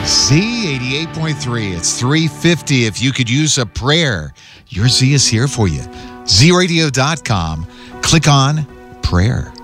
Z88.3. It's 350. If you could use a prayer, your Z is here for you. ZRadio.com. Click on prayer.